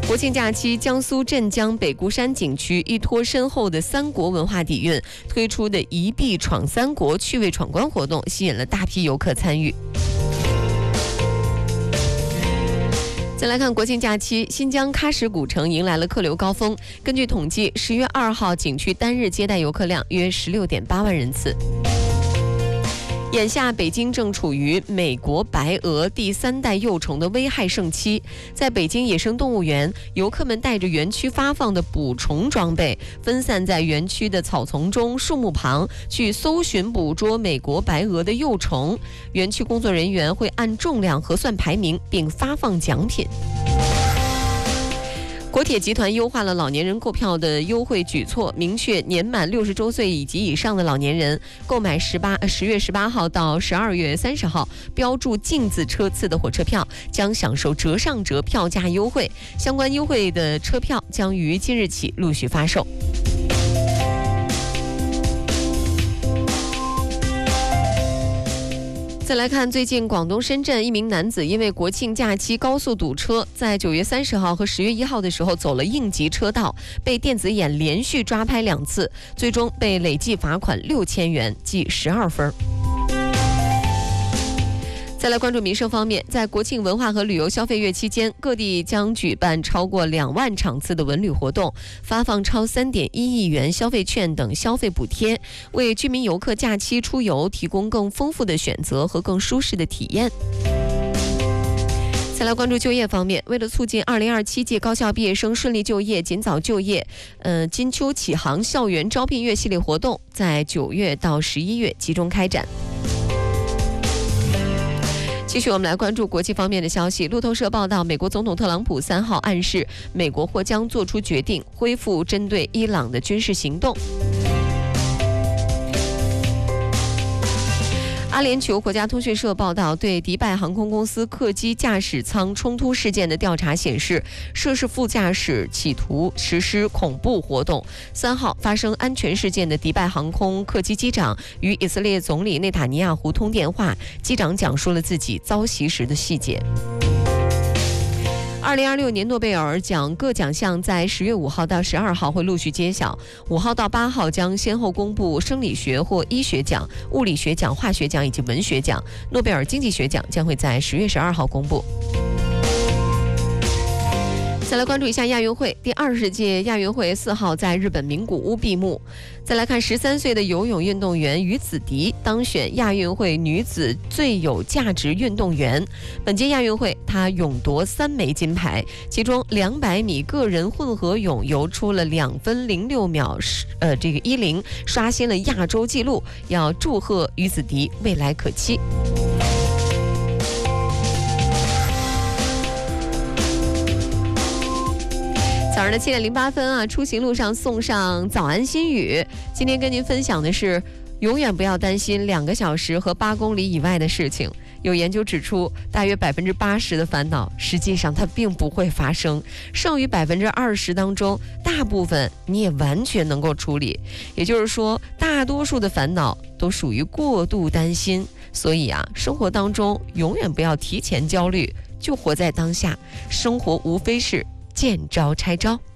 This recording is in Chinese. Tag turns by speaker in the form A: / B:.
A: 国庆假期，江苏镇江北固山景区依托深厚的三国文化底蕴，推出的一币闯三国趣味闯关活动，吸引了大批游客参与。再来看国庆假期，新疆喀什古城迎来了客流高峰。根据统计，10月2号景区单日接待游客量约16.8万人次。眼下，北京正处于美国白鹅第3代幼虫的危害盛期。在北京野生动物园，游客们带着园区发放的捕虫装备，分散在园区的草丛中、树木旁，去搜寻捕捉美国白鹅的幼虫。园区工作人员会按重量核算排名，并发放奖品。国铁集团优化了老年人购票的优惠举措，明确年满60周岁及以上的老年人购买10月18号到12月30号标注镜字车次的火车票，将享受折上折票价优惠。相关优惠的车票将于今日起陆续发售。再来看最近广东深圳一名男子因为国庆假期高速堵车，在9月30号和10月1号的时候走了应急车道，被电子眼连续抓拍2次，最终被累计罚款6000元，记12分。再来关注民生方面，在国庆文化和旅游消费月期间，各地将举办超过2万场次的文旅活动，发放超3.1亿元消费券等消费补贴，为居民游客假期出游提供更丰富的选择和更舒适的体验。再来关注就业方面，为了促进2027届高校毕业生顺利就业、尽早就业，金秋启航校园招聘月系列活动在9月到11月集中开展。继续我们来关注国际方面的消息。路透社报道，美国总统特朗普3号暗示，美国或将做出决定，恢复针对伊朗的军事行动。阿联酋国家通讯社报道，对迪拜航空公司客机驾驶舱冲突事件的调查显示，涉事副驾驶企图实施恐怖活动。3号发生安全事件的迪拜航空客机机长与以色列总理内塔尼亚胡通电话，机长讲述了自己遭袭时的细节。2026年诺贝尔奖各奖项在10月5号到12号会陆续揭晓，5号到8号将先后公布生理学或医学奖、物理学奖、化学奖以及文学奖。诺贝尔经济学奖将会在10月12号公布。再来关注一下亚运会，第20届亚运会4号在日本名古屋闭幕。再来看13岁的游泳运动员于子迪当选亚运会女子最有价值运动员。本届亚运会，她勇夺3枚金牌，其中200米个人混合泳游出了2分06秒10，刷新了亚洲纪录。要祝贺于子迪未来可期。早上的7点08分啊，出行路上送上早安心语。今天跟您分享的是，永远不要担心2个小时和8公里以外的事情。有研究指出，大约80%的烦恼，实际上它并不会发生，剩余20%当中，大部分你也完全能够处理。也就是说，大多数的烦恼都属于过度担心。所以啊，生活当中永远不要提前焦虑，就活在当下。生活无非是见招拆招。